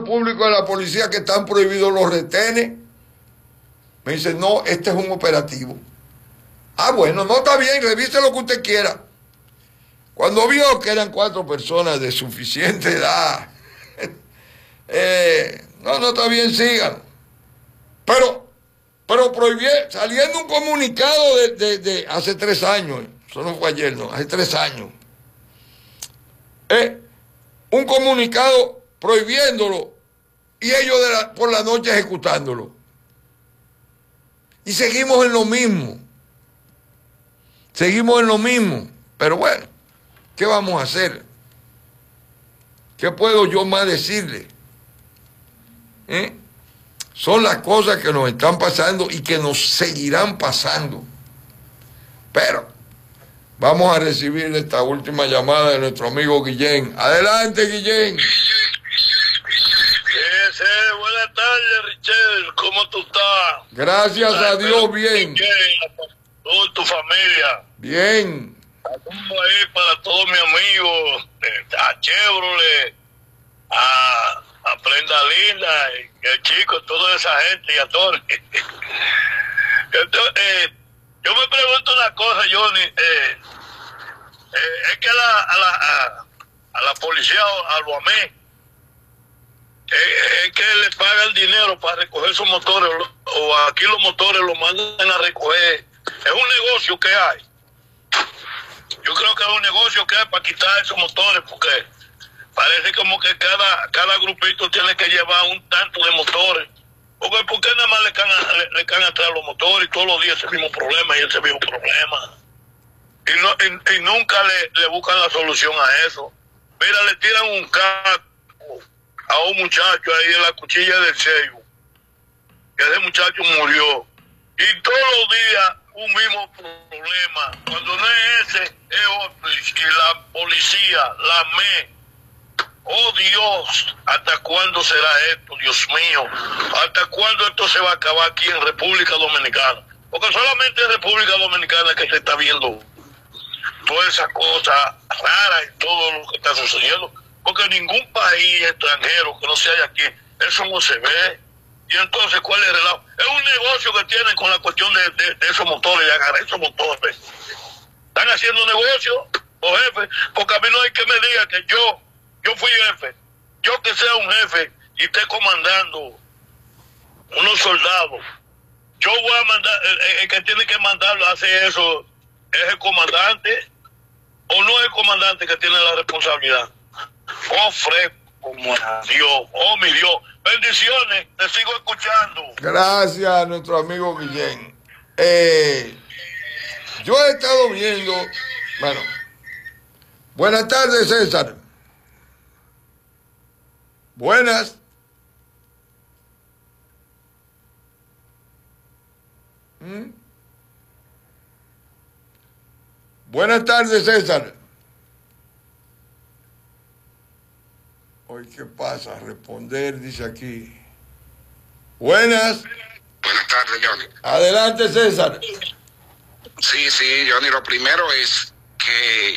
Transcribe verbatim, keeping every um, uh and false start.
público de la policía que están prohibidos los retenes. Me dice, no, este es un operativo. Ah, bueno, no está bien, revise lo que usted quiera. Cuando vio que eran cuatro personas de suficiente edad, eh, no, no está bien, sigan. Pero, pero prohibió, saliendo un comunicado de, de, de hace tres años, eso no fue ayer, no, hace tres años, eh, un comunicado prohibiéndolo y ellos de la, por la noche ejecutándolo. Y seguimos en lo mismo. Seguimos en lo mismo. Pero bueno, ¿qué vamos a hacer? ¿Qué puedo yo más decirle? ¿Eh? Son las cosas que nos están pasando y que nos seguirán pasando. Pero vamos a recibir esta última llamada de nuestro amigo Guillén. Adelante, Guillén. Sí, buenas tardes, Richel. ¿Cómo tú estás? Gracias a Dios, bien. Bien, tú y tu familia. Bien. Saludos ahí para todos mis amigos, a Chevrolet, a, a Prenda Linda, y el chico, toda esa gente y a todos. Entonces, eh, yo me pregunto una cosa, Johnny. Eh, eh, es que a la, a la, a, a la policía, a lo amé, es que le pagan dinero para recoger sus motores, o aquí los motores los mandan a recoger. Es un negocio que hay. Yo creo que es un negocio que hay para quitar esos motores, porque parece como que cada cada grupito tiene que llevar un tanto de motores. Porque ¿por qué nada más le caen, le, le caen atrás los motores y todos los días ese mismo problema y ese mismo problema? Y, no, y, y nunca le, le buscan la solución a eso. Mira, le tiran un casco a un muchacho ahí en la cuchilla del sello, que ese muchacho murió, y todos los días un mismo problema. Cuando no es ese, es otro, y la policía, la M E, oh Dios, ¿hasta cuándo será esto, Dios mío? ¿Hasta cuándo esto se va a acabar aquí en República Dominicana? Porque solamente en República Dominicana es que se está viendo toda esa cosa rara y todo lo que está sucediendo. Porque ningún país extranjero que no se haya aquí, eso no se ve. Y entonces, ¿cuál es el relajo? Es un negocio que tienen con la cuestión de, de, de esos motores, de agarrar esos motores. Están haciendo negocio, los jefes, porque a mí no hay que me diga que yo, yo fui jefe, yo que sea un jefe y esté comandando unos soldados, yo voy a mandar, el, el que tiene que mandarlo a hacer eso es el comandante, o no es el comandante que tiene la responsabilidad. Oh, fresco, como Dios, oh, mi Dios. Bendiciones, te sigo escuchando. Gracias a nuestro amigo Guillén. Eh, yo he estado viendo, bueno, buenas tardes, César. Buenas. ¿Mm? Buenas tardes, César. Hoy, ¿qué pasa? Responder, dice aquí. Buenas. Buenas tardes, Johnny. Adelante, César. Sí, sí, Johnny, lo primero es que